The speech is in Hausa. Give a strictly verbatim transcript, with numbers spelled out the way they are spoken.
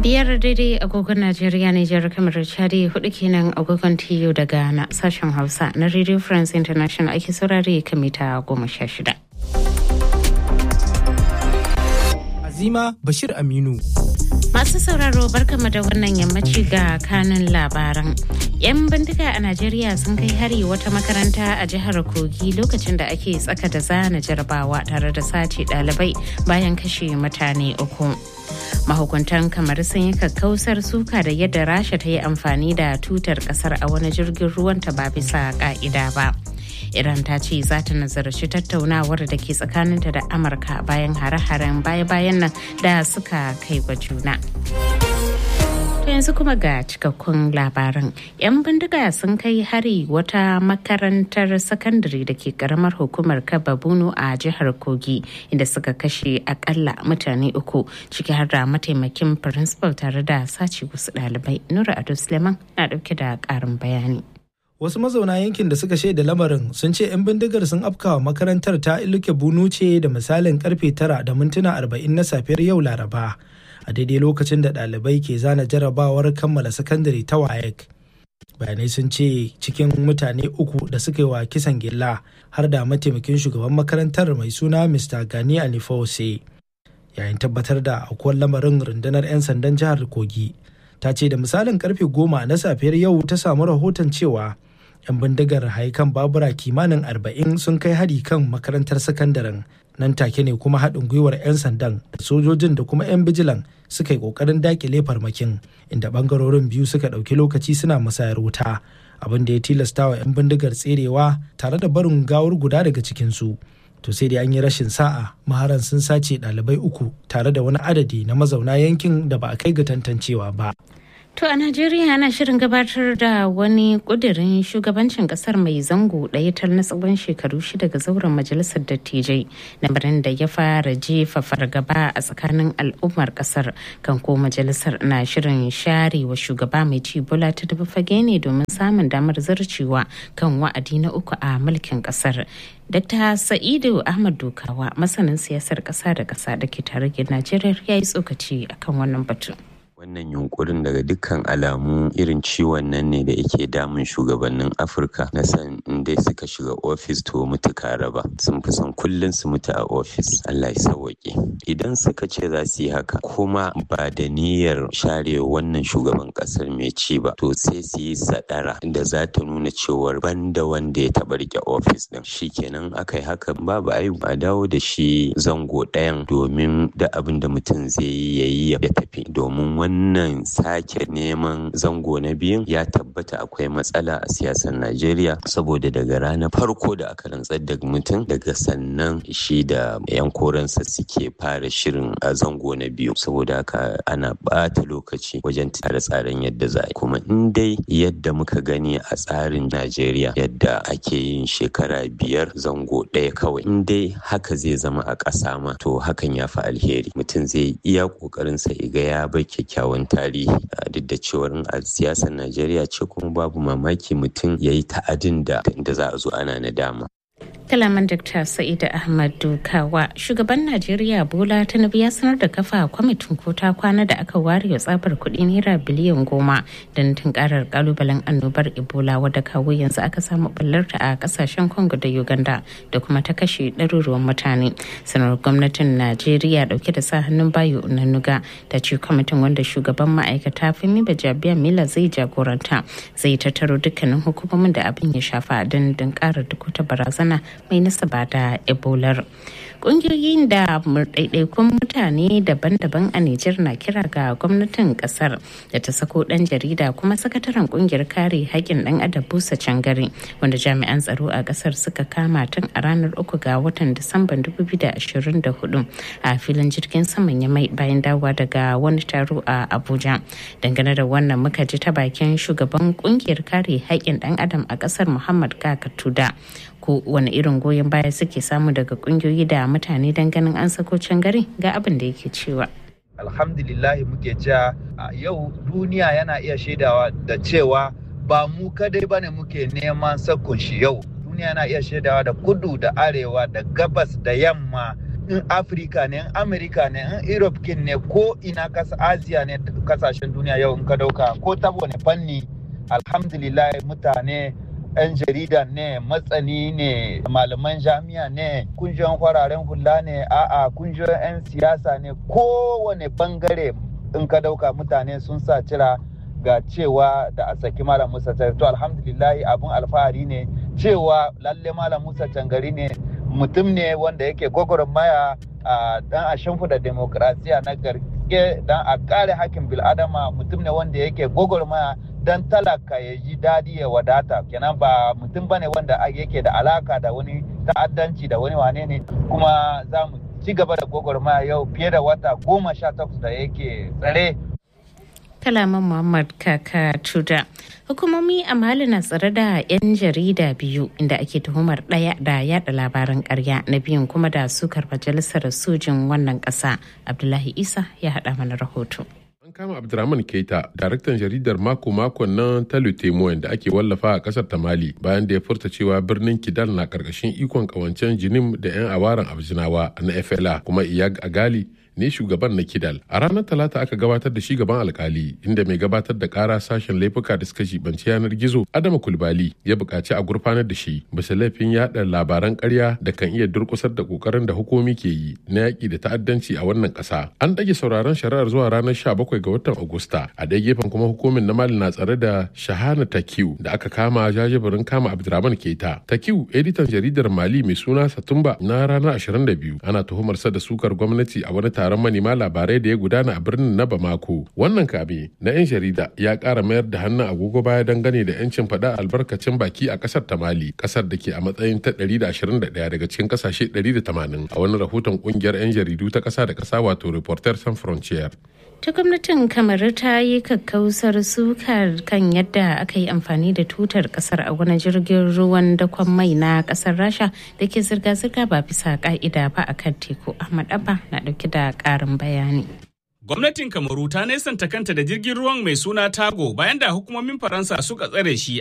Biyar daidai agogon Najeriya, Nijar, kamar Chadi, hudu kenan agogon T U da Ghana, sashen Hausa na Radio France International ake saurare kan mita goma sha shida. Azima Bashir Aminu. Masu sauraro barkama da wannan yammaci ga kanun labaran. 'Yan bindiga a Najeriya sun kai hari wata makaranta a jihar Kogi lokacin da ake tsaka da zana jarabawa tare da sace ɗalibai bayan kashe mutane uku. Mahukuntan kamar sun yi kakkausar suka da yadda Rasha ta yi amfani da tutar kasar a wani jirgin ruwanta ba bisa ka'ida ba. Iran ta ce za ta nazarci tattaunawar da ke tsakaninta da Amurka bayan hare-haren baya-bayan nan da suka kai wa juna. To yanzu kuma ga cikakkun labaran. 'Yan bindiga sun kai hari wata makarantar sakandare da ke karamar hukumar Kababunu a jihar Kogi inda suka kashe akalla mutane uku ciki har da mataimakin principal tare da sace wasu ɗalibai. Nura Ado Suleiman na ɗauke da ƙarin bayani. Wasu mazauna yankin da suka shaida lamarin sun ce 'yan bindigar sun afkawa makarantar ta Iluke Bunu ce da misalin karfe tara da mintuna arba'in na safiyar yau Laraba. A daidai lokacin da ɗalibai ke zana jarabawar kammala sakandare ta WAEC. Bayanai sun ce cikin mutane uku da suka yi wa kisan gilla har da mataimakin shugaban makarantar mai suna Mister Gani Alifose. Yayin tabbatar da aukuwar lamarin, rundunar 'yan sandan jihar Kogi ta ce da misalin karfe goma na safiyar yau ta samu rahoton cewa 'yan bindigar haikan babura kimanin arba'in sun kai hari kan makarantar sakandaren. Nan take ne kuma haɗin gwiwar 'yan sandan da sojojin da kuma 'yan bijilan suka yi ƙoƙarin daƙile farmakin, inda ɓangarorin biyu suka ɗauki lokaci suna musayar wuta, abin da ya tilasta wa 'yan bindigar tserewa tare da barin gawar guda daga cikinsu. To sai dai an yi rashin sa'a, maharan sun sace ɗalibai uku tare da wani adadi na mazauna yankin da ba a kai ga tantancewa ba. To a Najeriya ana shirin gabatar da wani kudirin shugabancin kasar mai zango ɗaya tar na tsawon shekaru shida ga zauren majalisar dattijai, lamarin da ya fara jefa fargaba a tsakanin al'ummar kasar kan ko majalisar na shirin share wa shugaba mai ci Bola Tinubu fage ne domin samun damar zarcewa kan wa'adi na uku a mulkin kasar. Dakta Sa'idu Ahmad Dukawa, masanin siyasar ƙasa da ƙasa da ke tarayyar Najeriya, ya yi tsokaci akan wannan batu. Wannan yunkurin daga dukkan alamu irin ciwon nan ne da yake damun shugabannin Afirka na san inda suka shiga ofis to mutu raba sun fi son kullum su mutu a ofis. Allah ya sauwaƙe. Idan suka ce za su yi haka kuma ba da niyyar share wannan shugaban ƙasar mai ci ba, to sai su yi sadara da za ta nuna cewar banda wanda ya taɓa rike ofis din. Shikenan aka yi haka babu ayu a dawo da shi zango ɗayan domin da abin da mutum zai yi ya yi ya tafi, domin wani wannan sake neman zango na biyun ya tabbata akwai matsala a siyasar Najeriya, saboda daga ranar farko da aka rantsar da mutum daga sannan shi da yan koransa suke fara shirin a zango na biyu, saboda haka ana bata lokaci wajen tsare-tsaren yadda za a kuma in dai yadda muka gani a tsarin Najeriya yadda ake yin shekara biyar zango ɗaya kawai, in dai haka zai zama a ƙasa ma to hakan ya fi alheri. Mutum zai iya ƙoƙarinsa ya ga ya bar kyakkyawan kyakkyawan tarihi, duk da cewar a siyasar Najeriya ce kuma babu mamaki mutum ya yi ta'adin da za a zo ana nadama. Kalaman Dakta Sa'idu Ahmad Dukawa. Shugaban Najeriya Bola Tinubu ya sanar da kafa kwamitin kota kwana da aka ware wa tsabar kuɗi naira biliyan goma don tunkarar kalubalen annobar Ebola wadda kawo yanzu aka samu ɓallarta a ƙasashen Congo da Uganda da kuma ta kashe ɗaruruwan mutane. Sanar gwamnatin Najeriya ɗauke da sa hannun Bayo Onanuga ta ce kwamitin wanda shugaban ma'aikata Femi Bajabiya Mila zai jagoranta zai tattaro dukkanin hukumomin da abin ya shafa don tunkarar duk wata barazana mai nasaba da ebolar. Ƙungiyoyin da ɗaiɗaikun mutane daban-daban a Nijar na kira ga gwamnatin ƙasar da ta sako ɗan jarida kuma sakataren ƙungiyar kare haƙƙin ɗan adam Busa Cangare wanda jami'an tsaro a ƙasar suka kama tun a ranar uku ga watan Disamban dubu biyu da ashirin da hudu a filin jirgin saman Yamai bayan dawowa daga wani taro a Abuja. Dangane da wannan muka ji ta bakin shugaban ƙungiyar kare haƙƙin ɗan adam a ƙasar Muhammad Kaka Tuda. Ko wani irin goyon baya suke samu daga kungiyoyi da mutane don ganin an sako Cangare ga abin da yake cewa. Alhamdulillahi muke cewa yau duniya yana iya shaidawa da cewa ba mu kadai bane muke neman sakon shi yau. Duniya yana iya shaidawa da kudu da arewa da gabas da yamma in Afirka ne, in Amerika ne, in Europe kin ne, ko ina kasa Asia ne, kasashen duniya yau in ka dauka ko ta wani fanni alhamdulillah mutane 'yan jarida ne, matsani ne, malaman jami'a ne, kungiyoyin fararen hula ne, a'a kungiyoyin 'yan siyasa ne, kowane bangare in ka dauka mutane sun sa cira ga cewa da a saki Malam Musa Cangari. To alhamdulillah abun alfahari ne cewa lalle Malam Musa Cangari ne mutum ne wanda yake gwagwarmaya a dan a shimfiɗa demokrasiya na garke dan a kare hakkin bil'adama, mutum ne wanda yake gwagwarmaya dan talaka ya ji dadi ya wadata, kenan ba mutum bane wanda yake da alaka da wani ta'addanci da wani wane ne. Kuma za mu ci gaba da gwagwarmaya yau fiye da wata goma sha takwas da yake tsare. Kalaman Muhammad Kaka Tuda. Hukumomi a Mali na tsare da 'yan jarida biyu inda ake tuhumar ɗaya da yada labaran ƙarya, na biyun kuma da sukar majalisar sojin wannan ƙasa. Abdullahi Isa ya haɗa mana rahoto. An kama Abdurrahman Keita, daraktan jaridar mako-makon nan ta Le Témoin da ake wallafa a kasar ta Mali, bayan da ya furta cewa birnin Kidal na karkashin ikon kawancen Jinim da 'yan awaran Abzinawa na F L A, kuma Iyag Agali ne shugaban na Kidal. A ranar Talata aka gabatar da shi gaban alkali, inda mai gabatar da kara sashen laifuka da suka jibanci yanar gizo Adama Kulbali ya buƙaci a gurfanar da shi bisa laifin yaɗa labaran ƙarya da kan iya durƙusar da ƙoƙarin da hukumi ke yi na yaƙi da ta'addanci a wannan ƙasa. An ɗage sauraron shari'ar zuwa ranar sha bakwai ga watan Agusta. A ɗaya gefen kuma hukumin na Mali na tsare da Shahana Takiu da aka kama jajibirin kama Abdurrahman Keita. Takiu editan jaridar Mali mai suna Satumba na ranar ashirin da biyu ana tuhumarsa da sukar gwamnati a wani taron manema labarai da ya gudana a birnin na Bamako. Wannan kame na 'yan jarida ya ƙara mayar da hannun agogo baya dangane da 'yancin faɗa albarkacin baki a ƙasar ta Mali, ƙasar da ke a matsayin ta ɗari da ashirin da ɗaya daga cikin ƙasashe ɗari da tamanin a wani rahoton ƙungiyar 'yan jaridu ta ƙasa da ƙasa wato Reporters Sans Frontières. Ta gwamnatin Kamaru ta yi kakkausar suka kan yadda aka yi amfani da tutar kasar a wani jirgin ruwan dakon mai na kasar Rasha da ke zirga-zirga ba bisa ka'ida ba a kan teku. Ahmad Abba na dauke da karin bayani. Gwamnatin Kamaru ta nesanta kanta da jirgin ruwan mai suna Tago bayan da hukumomin Faransa suka tsare shi